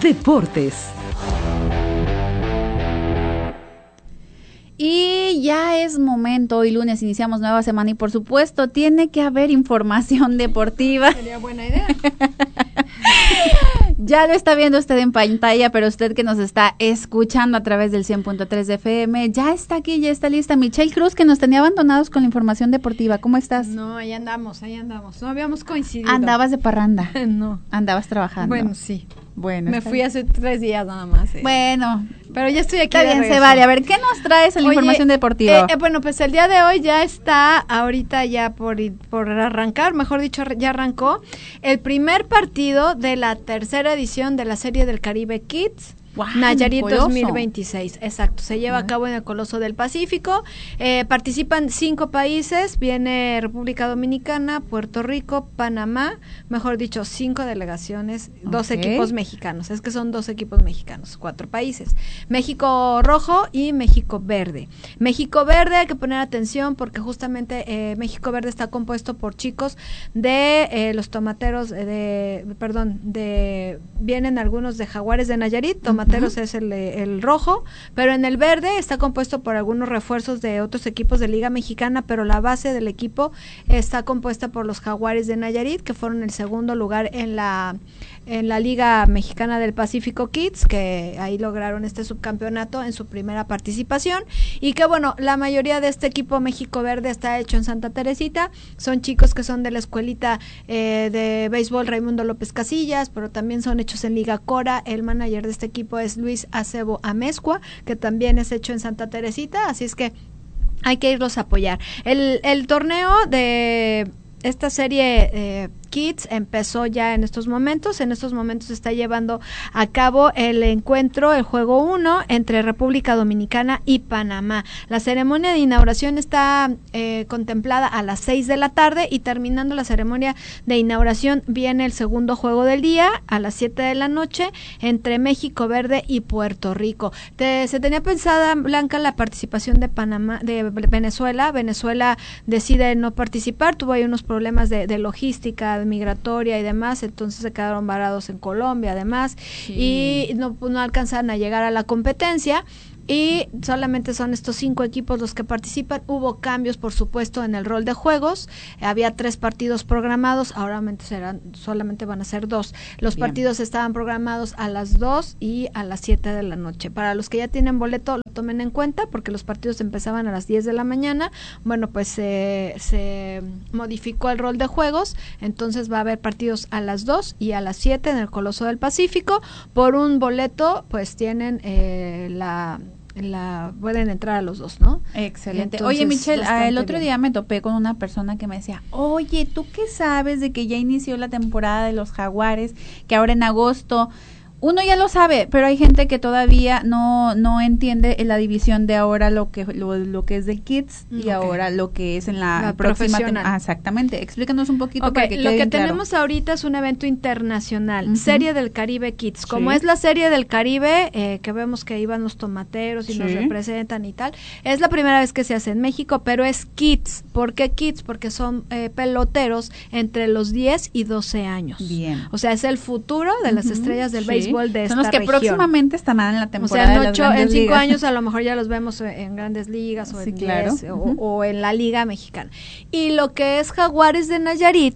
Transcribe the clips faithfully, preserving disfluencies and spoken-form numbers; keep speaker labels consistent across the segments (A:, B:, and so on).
A: Deportes.
B: Y ya es momento, hoy lunes iniciamos nueva semana y por supuesto tiene que haber información deportiva.
C: Sería buena idea.
B: Ya lo está viendo usted en pantalla, pero usted que nos está escuchando a través del cien punto tres de F M, ya está aquí, ya está lista. Michelle Cruz, que nos tenía abandonados con la información deportiva. ¿Cómo estás?
C: No, ahí andamos, ahí andamos. No habíamos coincidido.
B: ¿Andabas de parranda?
C: No.
B: ¿Andabas trabajando?
C: Bueno, sí.
B: Bueno.
C: Me fui hace tres días nada más. Eh.
B: Bueno.
C: Pero ya estoy aquí.
B: Está bien, se vale. A ver, ¿qué nos traes en la
C: Oye,
B: información deportiva?
C: Eh, eh, bueno, pues el día de hoy ya está, ahorita ya por, por arrancar, mejor dicho, ya arrancó el primer partido de la tercera edición de la Serie del Caribe Kids. Wow, Nayarit dos mil veintiséis, exacto, se lleva uh-huh. a cabo en el Coloso del Pacífico, eh, participan cinco países, viene República Dominicana, Puerto Rico, Panamá, mejor dicho, cinco delegaciones, okay. dos equipos mexicanos, es que son dos equipos mexicanos, cuatro países, México rojo y México verde. México verde, hay que poner atención porque justamente eh, México verde está compuesto por chicos de eh, los tomateros, de, de, perdón, de vienen algunos de Jaguares de Nayarit, tomateros Materos uh-huh. es el, el rojo, pero en el verde está compuesto por algunos refuerzos de otros equipos de Liga Mexicana, pero la base del equipo está compuesta por los Jaguares de Nayarit, que fueron el segundo lugar en la en la Liga Mexicana del Pacífico Kids, que ahí lograron este subcampeonato en su primera participación, y que bueno, la mayoría de este equipo México Verde está hecho en Santa Teresita, son chicos que son de la escuelita eh, de béisbol Raimundo López Casillas, pero también son hechos en Liga Cora. El manager de este equipo es Luis Acebo Amezcua, que también es hecho en Santa Teresita, así es que hay que irlos a apoyar. El, el torneo de esta serie eh, Kids empezó ya en estos momentos, en estos momentos se está llevando a cabo el encuentro, el juego uno entre República Dominicana y Panamá. La ceremonia de inauguración está eh, contemplada a las seis de la tarde y terminando la ceremonia de inauguración viene el segundo juego del día a las siete de la noche entre México Verde y Puerto Rico. Te, se tenía pensada, Blanca, la participación de Panamá, de Venezuela. Venezuela decide no participar, tuvo ahí unos problemas de, de logística, migratoria y demás, entonces se quedaron varados en Colombia además sí. y no, no alcanzaron a llegar a la competencia y solamente son estos cinco equipos los que participan. Hubo cambios, por supuesto, en el rol de juegos, había tres partidos programados, ahora serán, solamente van a ser dos. Los Bien. partidos estaban programados a las dos y a las siete de la noche. Para los que ya tienen boleto, lo tomen en cuenta, porque los partidos empezaban a las diez de la mañana, bueno, pues eh, se modificó el rol de juegos, entonces va a haber partidos a las dos y a las siete en el Coloso del Pacífico. Por un boleto, pues tienen eh, la... La, pueden entrar a los dos, ¿no?
B: Excelente. Entonces, oye, Michelle, el otro bien. día me topé con una persona que me decía, oye, ¿tú qué sabes de que ya inició la temporada de los Jaguares, que ahora en agosto? Uno ya lo sabe, pero hay gente que todavía no no entiende en la división de ahora lo que lo, lo que es de Kids y okay. ahora lo que es en la,
C: la
B: próxima temporada. Ah, exactamente. Explícanos un poquito
C: okay.
B: para que
C: Lo
B: quede
C: que
B: claro.
C: tenemos ahorita es un evento internacional, uh-huh. Serie del Caribe Kids. Como
B: sí.
C: es la Serie del Caribe, eh, que vemos que iban los tomateros y sí. nos representan y tal, es la primera vez que se hace en México, pero es Kids. ¿Por qué Kids? Porque son eh, peloteros entre los diez y doce años.
B: Bien.
C: O sea, es el futuro de uh-huh. las estrellas del sí. béisbol de
B: son
C: esta
B: los que
C: región.
B: Próximamente estarán en la temporada.
C: O sea, en,
B: de
C: ocho,
B: las
C: en cinco
B: ligas.
C: años a lo mejor ya los vemos en grandes ligas o
B: sí,
C: en
B: claro.
C: diez, uh-huh. o, o en la Liga Mexicana. Y lo que es Jaguares de Nayarit,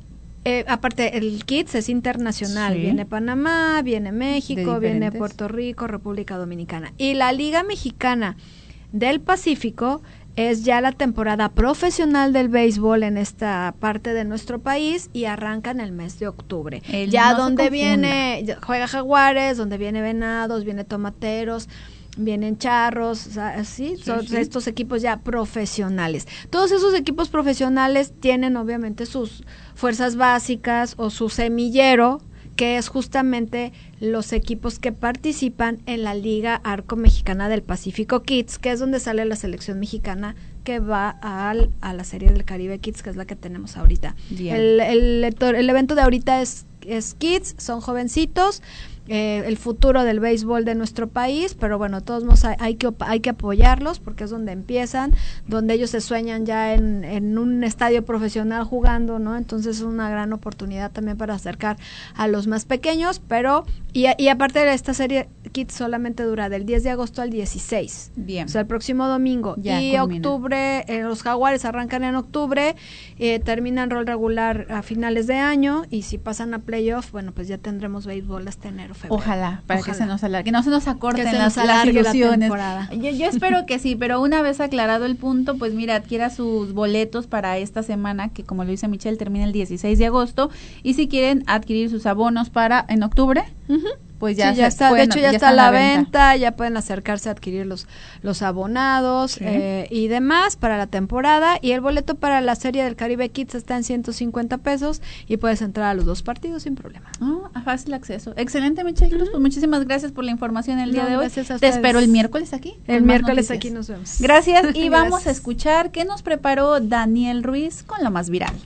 C: eh, aparte el Kids es internacional, sí. viene Panamá, viene México, viene Puerto Rico, República Dominicana. Y la Liga Mexicana del Pacífico es ya la temporada profesional del béisbol en esta parte de nuestro país y arranca en el mes de octubre. El ya no donde viene, juega Jaguares, donde viene Venados, viene Tomateros, vienen Charros, o sea, ¿sí? Sí, son sí. estos equipos ya profesionales. Todos esos equipos profesionales tienen obviamente sus fuerzas básicas o su semillero, que es justamente los equipos que participan en la Liga Arco Mexicana del Pacífico Kids, que es donde sale la selección mexicana que va al, a la Serie del Caribe Kids, que es la que tenemos ahorita. El, el, el, el evento de ahorita es es kids, son jovencitos. Eh, el futuro del béisbol de nuestro país, pero bueno, todos modos hay, hay que hay que apoyarlos porque es donde empiezan, donde ellos se sueñan ya en, en un estadio profesional jugando, ¿no? Entonces es una gran oportunidad también para acercar a los más pequeños, pero y, y aparte de esta serie Kids solamente dura del diez de agosto al dieciséis.
B: Bien.
C: O sea, el próximo domingo.
B: Ya
C: y
B: culmina.
C: octubre, eh, los Jaguares arrancan en octubre, eh, terminan rol regular a finales de año y si pasan a playoff, bueno, pues ya tendremos béisbol hasta enero. Febrero.
B: Ojalá, para
C: Ojalá.
B: que se nos alargue, que no se nos acorten
C: Que se
B: las,
C: nos
B: las
C: alargue la
B: ilusiones.
C: temporada.
B: Yo, yo espero que sí, pero una vez aclarado el punto, pues mira, adquiera sus boletos para esta semana, que como lo dice Michelle, termina el dieciséis de agosto, y si quieren adquirir sus abonos para en octubre,
C: Uh-huh.
B: pues ya,
C: sí, ya
B: se
C: está,
B: pueden,
C: de hecho ya,
B: ya
C: está a la venta.
B: venta.
C: Ya pueden acercarse a adquirir los, los abonados
B: Sí.
C: eh, y demás para la temporada, y el boleto para la Serie del Caribe Kids está en ciento cincuenta pesos y puedes entrar a los dos partidos sin problema.
B: Oh, a fácil acceso. Excelente, Michelle Cruz, pues muchísimas gracias por la información el día
C: No,
B: de hoy.
C: gracias a
B: Te
C: ustedes.
B: espero el miércoles aquí.
C: El
B: con más
C: miércoles
B: noticias.
C: aquí nos vemos.
B: Gracias, y vamos
C: Gracias.
B: a escuchar qué nos preparó Daniel Ruiz con lo más viral.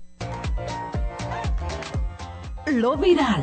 A: Lo viral.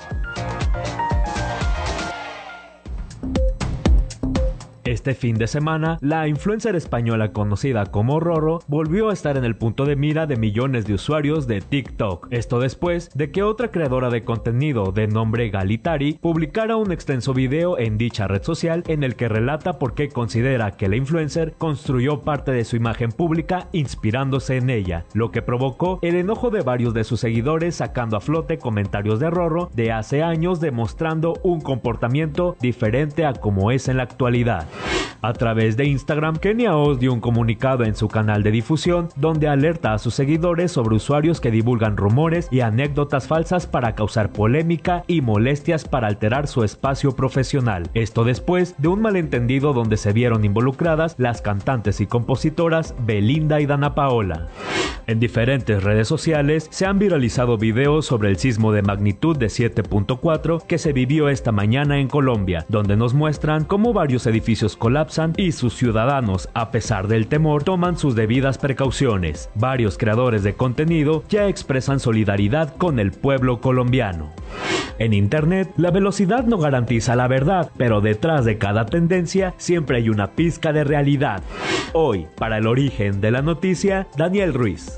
D: Este fin de semana, la influencer española conocida como Rorro volvió a estar en el punto de mira de millones de usuarios de TikTok. Esto después de que otra creadora de contenido de nombre Galitari publicara un extenso video en dicha red social en el que relata por qué considera que la influencer construyó parte de su imagen pública inspirándose en ella, lo que provocó el enojo de varios de sus seguidores, sacando a flote comentarios de Rorro de hace años demostrando un comportamiento diferente a como es en la actualidad. A través de Instagram, Kenia Oz dio un comunicado en su canal de difusión donde alerta a sus seguidores sobre usuarios que divulgan rumores y anécdotas falsas para causar polémica y molestias para alterar su espacio profesional. Esto después de un malentendido donde se vieron involucradas las cantantes y compositoras Belinda y Dana Paola. En diferentes redes sociales se han viralizado videos sobre el sismo de magnitud de siete punto cuatro que se vivió esta mañana en Colombia, donde nos muestran cómo varios edificios colapsan y sus ciudadanos, a pesar del temor, toman sus debidas precauciones. Varios creadores de contenido ya expresan solidaridad con el pueblo colombiano. En Internet, la velocidad no garantiza la verdad, pero detrás de cada tendencia siempre hay una pizca de realidad. Hoy, para el origen de la noticia, Daniel Ruiz.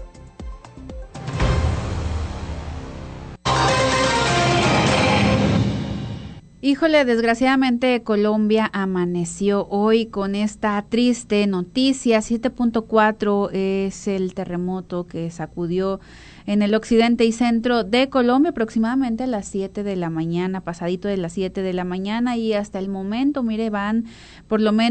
B: Híjole, desgraciadamente Colombia amaneció hoy con esta triste noticia. siete punto cuatro es el terremoto que sacudió en el occidente y centro de Colombia aproximadamente a las siete de la mañana, pasadito de las siete de la mañana, y hasta el momento, mire, van por lo menos